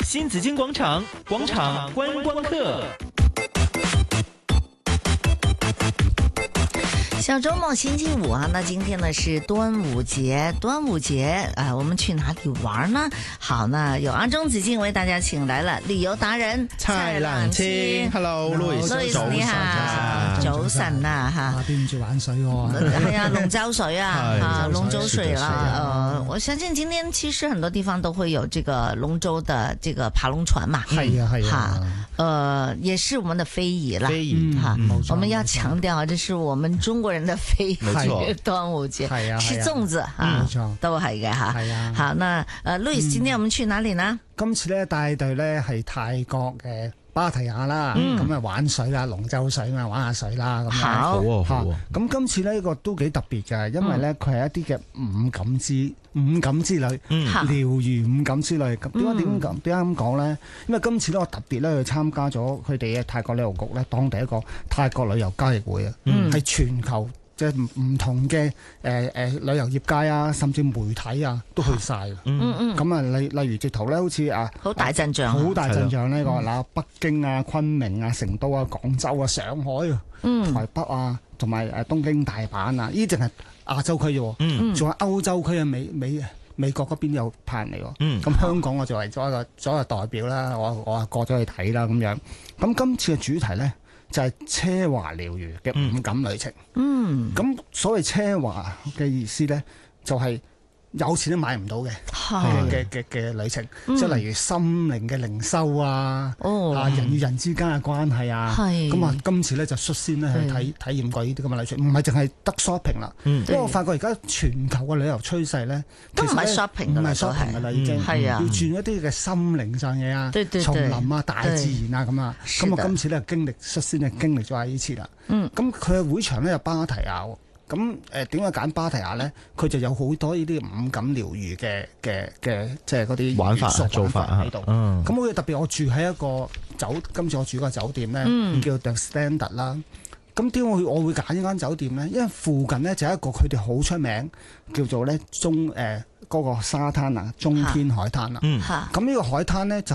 新紫荊廣場觀光客。 小周末星期五啊，那今天呢是端午節，我們去哪裡玩呢？好，那有阿鍾子敬為大家請來了旅遊達人蔡瀾清 ，Hello，Louis， 你好，早晨啊，哈， 對唔住玩水喎， 係啊，龍舟水啊，龍舟水啦，我相信今天其實很多地方都會有這個龍舟的這個爬龍船嘛， 係啊， 也是我們的非遺啦， 非遺哈，我們要強調啊，這是我們中國人的非遺，端午節，吃粽子啊，都係嘅吓，係啊，好，那Louis，今天我們去哪裡呢？ 今次咧帶隊咧係泰國嘅芭提雅啦，咁啊玩水啦，龍舟水嘛，玩下水啦，咁樣好嚇。咁今次呢個都幾特別嘅，因為咧佢係一啲嘅五感之旅，療癒五感之旅。咁點解咁講咧？因為今次咧我特別咧去參加咗佢哋嘅泰國旅遊局咧當地一個泰國旅遊交易會啊，係全球。即係唔同嘅旅遊業界啊，甚至媒體啊，都去晒嘅。咁啊，例如直頭咧，好似啊， 好大陣仗， 好大陣仗呢個嗱，北京啊、昆明啊、成都啊、廣州啊、上海啊、台北啊，同埋東京、大阪啊，呢啲淨係亞洲區啫。仲有歐洲區啊，美國嗰邊有派人嚟喎。咁香港我作為咗一個代表啦，我過咗去睇啦咁樣。咁今次嘅主題咧，就係奢華療癒嘅五感旅程。咁所謂奢華嘅意思咧，就係有錢都買唔到嘅旅程，即係例如心靈嘅靈修啊，人與人之間嘅關係啊。咁啊，今次咧就率先咧去體驗過呢啲咁嘅旅程，唔係淨係得 shopping 啦。因為我發覺而家全球嘅旅遊趨勢咧， 都唔係 shopping 㗎啦， 唔係 shopping 㗎啦，已經要轉一啲嘅心靈上嘢啊，叢林啊、大自然啊咁啊。咁我今次咧率先經歷咗下呢次啦。咁佢嘅會場咧有芭提雅。咁點解揀芭提雅咧？佢就有好多呢啲五感療癒嘅即係嗰啲玩法做法喺度。咁我特別我住喺一個今次我住個酒店咧，叫 The Standard 啦。咁點解我會揀呢間酒店咧？因為附近咧就係一個佢哋好出名叫做咧嗰個沙灘啊，中天海灘啊。咁呢個海灘咧就